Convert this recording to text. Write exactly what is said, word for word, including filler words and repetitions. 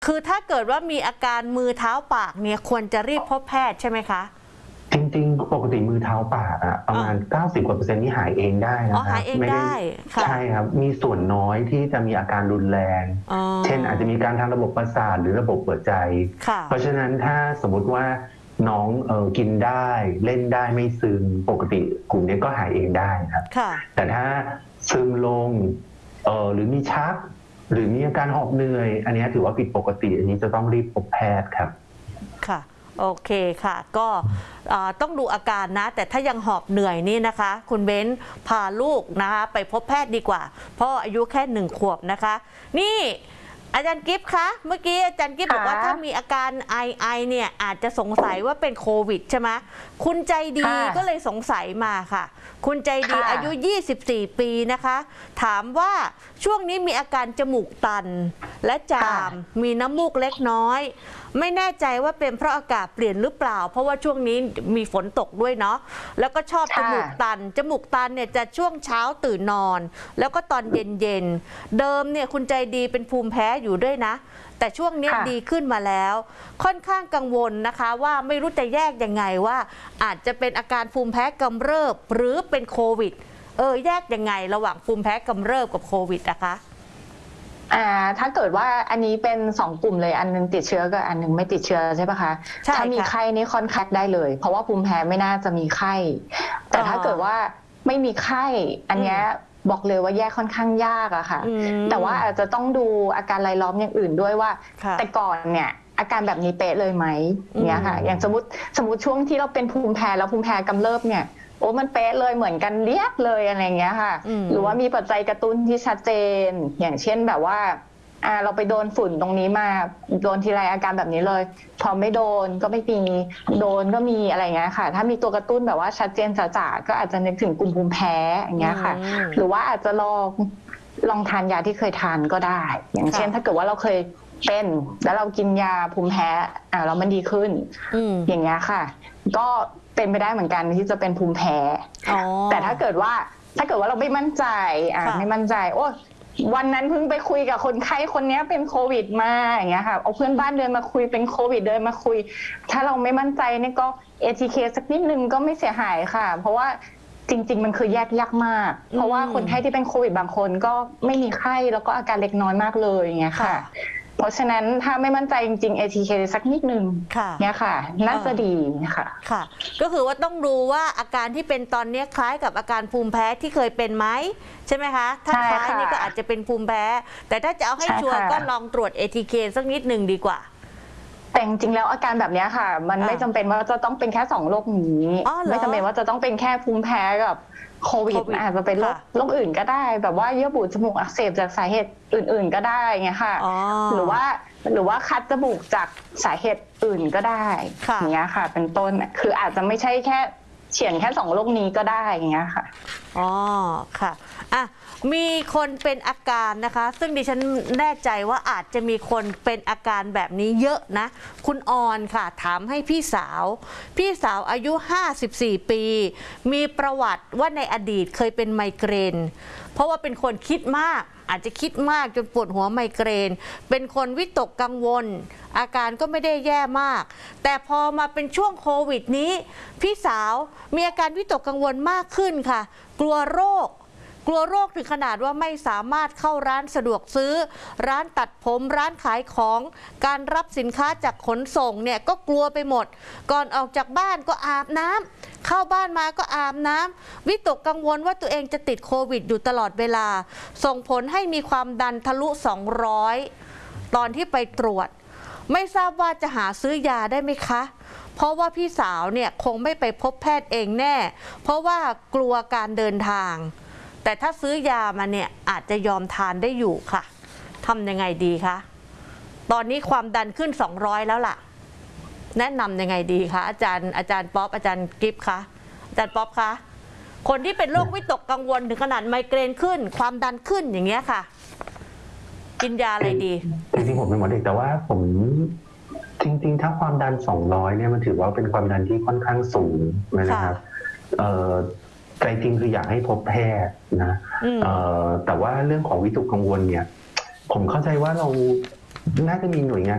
คือถ้าเกิดว่ามีอาการมือเท้าปากเนี่ยควรจะรีบพบแพทย์ใช่ไหมคะจริงๆปกติมือเท้าปากอะประมาณ เก้าสิบ กว่าเปอร์เซ็นต์นี่หายเองได้นะครับหายเองได้ใช่ครับมีส่วนน้อยที่จะมีอาการรุนแรงเช่นอาจจะมีการทางระบบประสาทหรือระบบหัวใจเพราะฉะนั้นถ้าสมมุติว่าน้องเออกินได้เล่นได้ไม่ซึมปกติกลุ่มนี้ก็หายเองได้ครับแต่ถ้าซึมลงเออหรือมีชักหรือมีอาการหอบเหนื่อยอันนี้ถือว่าผิดปกติอันนี้จะต้องรีบพบแพทย์ครับค่ะโอเคค่ะก็ต้องดูอาการนะแต่ถ้ายังหอบเหนื่อยนี่นะคะคุณเบ้นพาลูกนะคะไปพบแพทย์ดีกว่าเพราะอายุแค่หนึ่งขวบนะคะนี่อาจารย์กิฟต์คะเมื่อกี้อาจารย์กิฟต์บอกว่าถ้ามีอาการไอไอเนี่ยอาจจะสงสัยว่าเป็นโควิดใช่ไหมคุณใจดีก็เลยสงสัยมาค่ะคุณใจดีอายุยี่สิบสี่ปีนะคะถามว่าช่วงนี้มีอาการจมูกตันและจามมีน้ำมูกเล็กน้อยไม่แน่ใจว่าเป็นเพราะอากาศเปลี่ยนหรือเปล่าเพราะว่าช่วงนี้มีฝนตกด้วยเนาะแล้วก็ชอบจมูกตันจมูกตันเนี่ยจะช่วงเช้าตื่นนอนแล้วก็ตอนเย็นๆเดิมเนี่ยคุณใจดีเป็นภูมิแพ้อยู่ด้วยนะแต่ช่วงนี้ดีขึ้นมาแล้วค่อนข้างกังวลนะคะว่าไม่รู้จะแยกยังไงว่าอาจจะเป็นอาการภูมิแพ้กำเริบหรือเป็นโควิดเออแยกยังไงระหว่างภูมิแพ้กำเริบกับโควิดนะคะอ่าถ้าเกิดว่าอันนี้เป็นสองกลุ่มเลยอันนึงติดเชื้อกับอันนึงไม่ติดเชื้อใช่ปะคะถ้ามีไข้นี่ค่อนข้างได้เลยเพราะว่าภูมิแพ้ไม่น่าจะมีไข้แต่ถ้าเกิดว่าไม่มีไข้อันนี้บอกเลยว่าแยกค่อนข้างยากอะค่ะแต่ว่าอาจจะต้องดูอาการรายล้อมอย่างอื่นด้วยว่าแต่ก่อนเนี่ยอาการแบบนี้เป๊ะเลยไหมเนี่ยค่ะอย่างสมมติสมมติช่วงที่เราเป็นภูมิแพ้แล้วภูมิแพ้กำเริบเนี่ยโอ้มันเป๊ะเลยเหมือนกันเรียบเลยอะไรเงี้ยค่ะหรือว่ามีปัจจัยกระตุ้นที่ชัดเจนอย่างเช่นแบบว่าอ่าเราไปโดนฝุ่นตรงนี้มาโดนทีไรอาการแบบนี้เลยพอไม่โดนก็ไม่มีโดนก็มีอะไรเงี้ยค่ะถ้ามีตัวกระตุ้นแบบว่าชัดเจนจ๋าๆก็อาจจะนึกถึงกลุ่มภูมิแพ้อย่างเงี้ยค่ะหรือว่าอาจจะลองลองทานยาที่เคยทานก็ได้อย่างเช่นถ้าเกิดว่าเราเคยเป็นแล้วเรากินยาภูมิแพ้อ่าแล้วมันดีขึ้นอย่างเงี้ยค่ะก็เป็นไปได้เหมือนกันที่จะเป็นภูมิแพ้แต่ถ้าเกิดว่าถ้าเกิดว่าเราไม่มั่นใจอ่าไม่มั่นใจโอ้วันนั้นเพิ่งไปคุยกับคนไข้คนนี้เป็นโควิดมาอย่างเงี้ยค่ะเอาเพื่อนบ้านเดินมาคุยเป็นโควิดเดินมาคุยถ้าเราไม่มั่นใจเนี่ยก็ เอ ที เค สักนิดนึงก็ไม่เสียหายค่ะเพราะว่าจริงๆมันคือแยกยากมากเพราะว่าคนไข้ที่เป็นโควิดบางคนก็ไม่มีไข้แล้วก็อาการเล็กน้อยมากเลยอย่างเงี้ยค่ะเพราะฉะนั้นถ้าไม่มั่นใจจริงๆ เอ ที เค สักนิดนึงเนี่ยค่ะน่าจะดีค่ะค่ะก็คือว่าต้องดูว่าอาการที่เป็นตอนนี้คล้ายกับอาการภูมิแพ้ที่เคยเป็นไหมใช่ไหมคะถ้าคล้ายนี่ก็อาจจะเป็นภูมิแพ้แต่ถ้าจะเอาให้ชัวร์ก็ลองตรวจ เอ ที เค สักนิดนึงดีกว่าแต่จริงๆแล้วอาการแบบนี้ค่ะมันไม่จำเป็นว่าจะต้องเป็นแค่สองโรคนี้ไม่จำเป็นว่าจะต้องเป็นแค่ภูมิแพ้กับโควิดอาจจะเป็นโรคโรคอื่นก็ได้แบบว่าเยื่อบุจมูกอักเสบจากสาเหตุอื่นๆก็ได้ไงค่ะหรือว่าหรือว่าคัดจมูกจากสาเหตุอื่นก็ได้อย่างเงี้ยค่ะเป็นต้นคืออาจจะไม่ใช่แค่เฉียนแค่สองโรคนี้ก็ได้อย่างเงี้ยค่ะอ๋อค่ะอ่ะมีคนเป็นอาการนะคะซึ่งดิฉันแน่ใจว่าอาจจะมีคนเป็นอาการแบบนี้เยอะนะคุณออนค่ะถามให้พี่สาวพี่สาวอายุห้าสิบสี่ปีมีประวัติว่าในอดีตเคยเป็นไมเกรนเพราะว่าเป็นคนคิดมากอาจจะคิดมากจนปวดหัวไมเกรนเป็นคนวิตกกังวลอาการก็ไม่ได้แย่มากแต่พอมาเป็นช่วงโควิดนี้พี่สาวมีอาการวิตกกังวลมากขึ้นค่ะกลัวโรคกลัวโรคถึงขนาดว่าไม่สามารถเข้าร้านสะดวกซื้อร้านตัดผมร้านขายของการรับสินค้าจากขนส่งเนี่ยก็กลัวไปหมดก่อนออกจากบ้านก็อาบน้ำเข้าบ้านมาก็อาบน้ำวิตกกังวลว่าตัวเองจะติดโควิดอยู่ตลอดเวลาส่งผลให้มีความดันทะลุสองร้อยตอนที่ไปตรวจไม่ทราบว่าจะหาซื้อยาได้ไหมคะเพราะว่าพี่สาวเนี่ยคงไม่ไปพบแพทย์เองแน่เพราะว่ากลัวการเดินทางแต่ถ้าซื้อยามาเนี่ยอาจจะยอมทานได้อยู่ค่ะทำยังไงดีคะตอนนี้ความดันขึ้นสองร้อยแล้วล่ะแนะนำยังไงดีคะอาจารย์อาจารย์ป๊อปอาจารย์กิฟต์คะอาจารย์ป๊อปคะคนที่เป็นโรควิตกกังวลถึงขนาดไมเกรนขึ้นความดันขึ้นอย่างเงี้ยค่ะกินยาอะไรดีจริงๆผมเป็นหมอเด็กแต่ว่าผมจริงๆถ้าความดันสองร้อยเนี่ยมันถือว่าเป็นความดันที่ค่อนข้างสูงนะครับเอ่อใจจริงคืออยากให้พบแพทย์นะแต่ว่าเรื่องของวิตกกังวลเนี่ยผมเข้าใจว่าเราน่าจะมีหน่วยงาน